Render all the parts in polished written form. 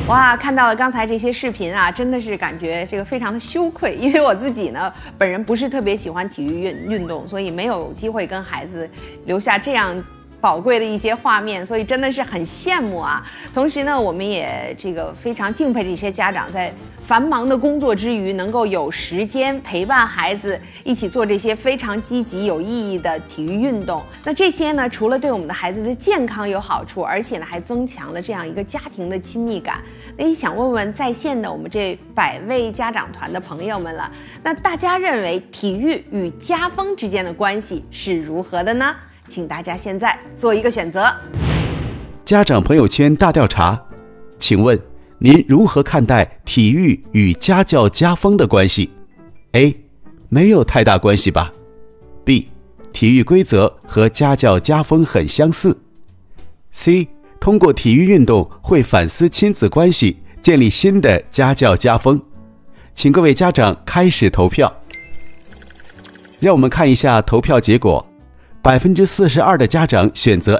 哇，看到了刚才这些视频啊，真的是感觉这个非常的羞愧，因为我自己呢，本人不是特别喜欢体育运动，所以没有机会跟孩子留下这样宝贵的一些画面，所以真的是很羡慕啊。同时呢，我们也这个非常敬佩这些家长在繁忙的工作之余，能够有时间陪伴孩子一起做这些非常积极有意义的体育运动。那这些呢，除了对我们的孩子的健康有好处，而且呢还增强了这样一个家庭的亲密感。那也想问问在线的我们这100位家长团的朋友们了，那大家认为体育与家风之间的关系是如何的呢？请大家现在做一个选择。 家长朋友圈大调查，请问您如何看待体育与家教家风的关系？ A. 没有太大关系吧。 B. 体育规则和家教家风很相似。 C. 通过体育运动会反思亲子关系，建立新的家教家风。请各位家长开始投票。让我们看一下投票结果，42%的家长选择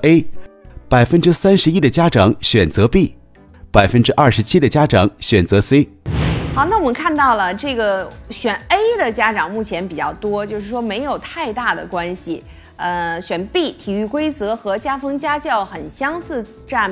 A，31% 的家长选择 B，27% 的家长选择 C。 好，那我们看到了这个选 A 的家长目前比较多，就是说没有太大的关系。选 B， 体育规则和家风家教很相似，占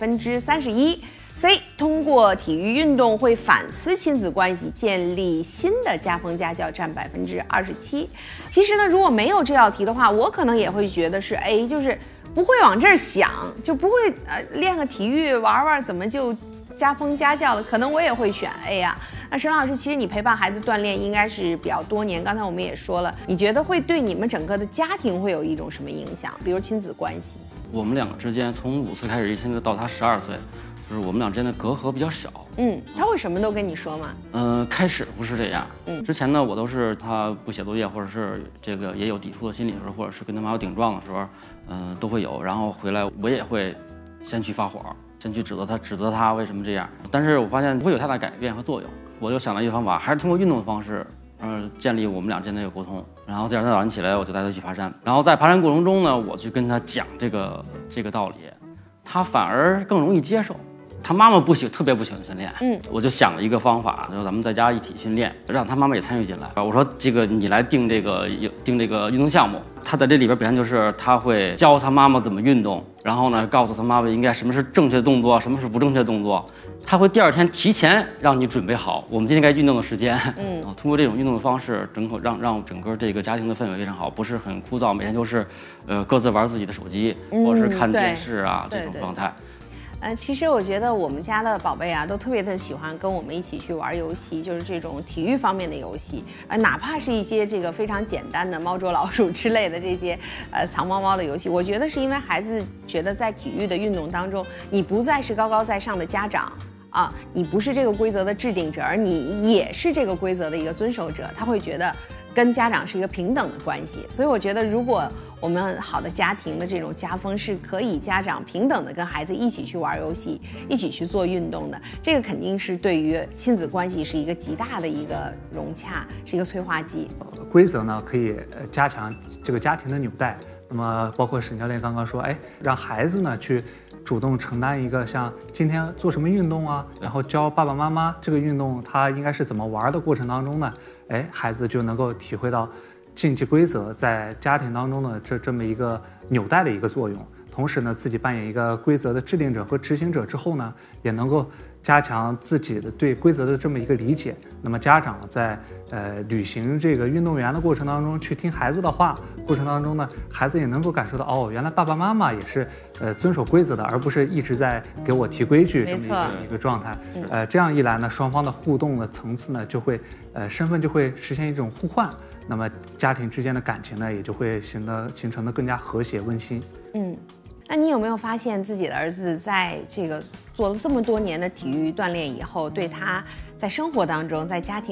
31%。C， 通过体育运动会反思亲子关系，建立新的家风家教，占27%。其实呢，如果没有这道题的话，我可能也会觉得是 A， 就是不会往这儿想，就不会练个体育玩玩，怎么就家风家教了？可能我也会选 A 啊。那沈老师，其实你陪伴孩子锻炼应该是比较多年，刚才我们也说了，你觉得会对你们整个的家庭会有一种什么影响？比如亲子关系？ 我们两个之间从5岁开始，现在到他12岁。就是我们俩之间的隔阂比较小。 他会什么都跟你说吗？ 开始不是这样。之前呢，我都是他不写作业，或者是这个也有抵触的心理的时候，或者是跟他妈妈顶撞的时候，都会有。然后回来我也会先去发火，先去指责他为什么这样。但是我发现不会有太大改变和作用。我就想了一个方法，还是通过运动的方式，建立我们俩之间的一个沟通。然后第二天早上起来，我就带他去爬山。然后在爬山过程中呢，我去跟他讲这个道理，他反而更容易接受。他妈妈特别不喜欢训练，我就想了一个方法，就是咱们在家一起训练，让他妈妈也参与进来。我说这个你来定这个运动项目，他在这里边表现就是他会教他妈妈怎么运动，然后呢告诉他妈妈应该什么是正确的动作，什么是不正确的动作。他会第二天提前让你准备好，我们今天该运动的时间。通过这种运动的方式，让整个这个家庭的氛围非常好，不是很枯燥，每天就是各自玩自己的手机，或者是看电视啊这种状态。 其实我觉得我们家的宝贝啊，都特别的喜欢跟我们一起去玩游戏，就是这种体育方面的游戏，哪怕是一些这个非常简单的猫捉老鼠之类的这些藏猫猫的游戏，我觉得是因为孩子觉得在体育的运动当中，你不再是高高在上的家长啊，你不是这个规则的制定者，而你也是这个规则的一个遵守者，他会觉得跟家长是一个平等的关系。所以我觉得如果我们好的家庭的这种家风是可以家长平等的跟孩子一起去玩游戏，一起去做运动的，这个肯定是对于亲子关系是一个极大的一个融洽，是一个催化剂。 规则呢可以加强这个家庭的纽带，那么包括沈教练刚刚说，让孩子呢去主动承担一个像今天做什么运动啊，然后教爸爸妈妈这个运动他应该是怎么玩的过程当中呢，孩子就能够体会到竞技规则在家庭当中的这么一个纽带的一个作用。同时呢，自己扮演一个规则的制定者和执行者之后呢，也能够加强自己的对规则的这么一个理解。那么家长在履行这个运动员的过程当中，去听孩子的话过程当中呢，孩子也能够感受到原来爸爸妈妈也是遵守规则的，而不是一直在给我提规矩这么一个状态。这样一来呢，双方的互动的层次呢就会身份就会实现一种互换，那么家庭之间的感情呢也就会形成的更加和谐温馨。 那你有没有发现自己的儿子在这个做了这么多年的体育锻炼以后，对他在生活当中在家庭